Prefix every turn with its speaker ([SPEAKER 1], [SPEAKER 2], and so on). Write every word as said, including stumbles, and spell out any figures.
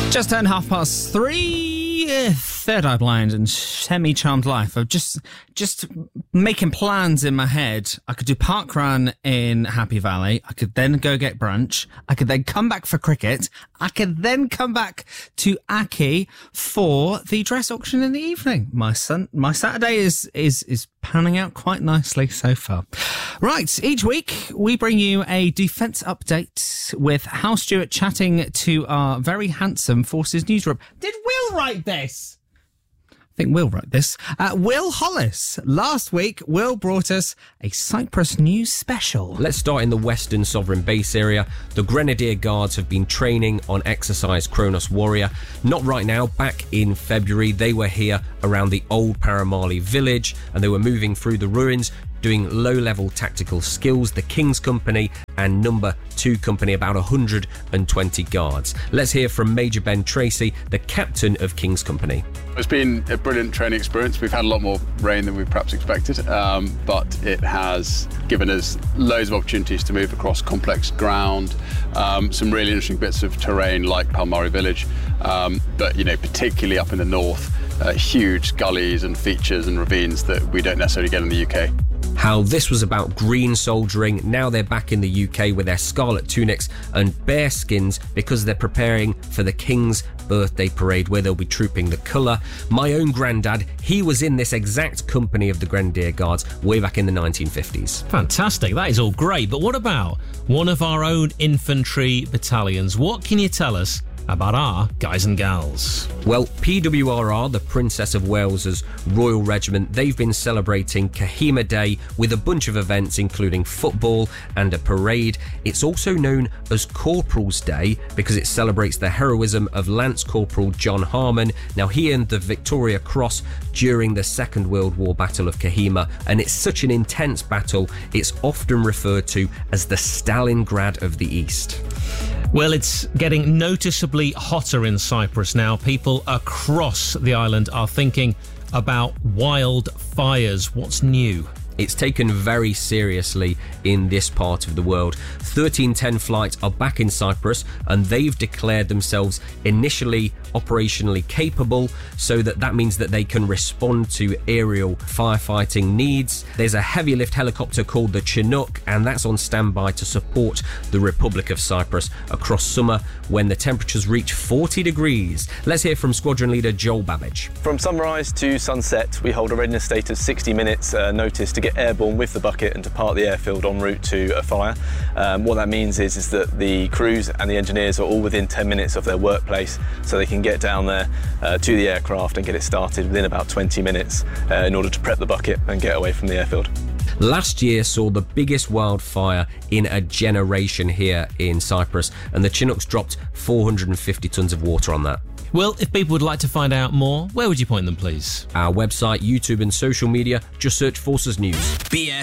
[SPEAKER 1] Just turned half past three. Third Eye Blind and Semi-Charmed Life. I'm just, just making plans in my head. I could do parkrun in Happy Valley. I could then go get brunch. I could then come back for cricket. I could then come back to Aki for the dress auction in the evening. My son, my Saturday is is is panning out quite nicely so far. Right, each week we bring you a defence update with Hal Stewart chatting to our very handsome Forces newsroom. Did Will write this? I think Will wrote this. Uh, Will Hollis. Last week, Will brought us a Cyprus news special.
[SPEAKER 2] Let's start in the Western Sovereign Base area. The Grenadier Guards have been training on exercise Kronos Warrior. Not right now, back in February, they were here around the old Paramali village and they were moving through the ruins, doing low-level tactical skills. The King's Company and Number two Company, about one hundred twenty guards. Let's hear from Major Ben Tracy, the captain of King's Company.
[SPEAKER 3] It's been a brilliant training experience. We've had a lot more rain than we perhaps expected, um, but it has given us loads of opportunities to move across complex ground, um, some really interesting bits of terrain like Palmari Village, um, but you know, particularly up in the north, uh, huge gullies and features and ravines that we don't necessarily get in the U K.
[SPEAKER 2] How this was about green soldiering. Now they're back in the U K with their scarlet tunics and bear skins because they're preparing for the King's birthday parade where they'll be trooping the colour. My own granddad, he was in this exact company of the Grenadier Guards way back in the nineteen fifties.
[SPEAKER 4] Fantastic, that is all great, but what about one of our own infantry battalions? What can you tell us about our guys and gals?
[SPEAKER 2] Well, P W R R, the Princess of Wales's Royal Regiment, they've been celebrating Kohima Day with a bunch of events including football and a parade. It's also known as Corporal's Day because it celebrates the heroism of Lance Corporal John Harmon. Now, he earned the Victoria Cross during the Second World War Battle of Kohima, and it's such an intense battle, it's often referred to as the Stalingrad of the East.
[SPEAKER 4] Well, it's getting noticeably hotter in Cyprus now. People across the island are thinking about wildfires. What's new?
[SPEAKER 2] It's taken very seriously in this part of the world. thirteen ten flights are back in Cyprus and they've declared themselves initially operationally capable, so that that means that they can respond to aerial firefighting needs. There's a heavy lift helicopter called the Chinook and that's on standby to support the Republic of Cyprus across summer when the temperatures reach forty degrees. Let's hear from Squadron Leader Joel Babbage.
[SPEAKER 5] From sunrise to sunset, we hold a readiness state of sixty minutes uh, notice to get airborne with the bucket and depart the airfield en route to a fire. Um, what that means is, is that the crews and the engineers are all within ten minutes of their workplace, so they can get down there uh, to the aircraft and get it started within about twenty minutes uh, in order to prep the bucket and get away from the airfield.
[SPEAKER 2] Last year saw the biggest wildfire in a generation here in Cyprus, and the Chinooks dropped four hundred fifty tonnes of water on that.
[SPEAKER 4] Well, if people would like to find out more, where would you point them, please?
[SPEAKER 2] Our website, YouTube and social media, just search Forces News. B F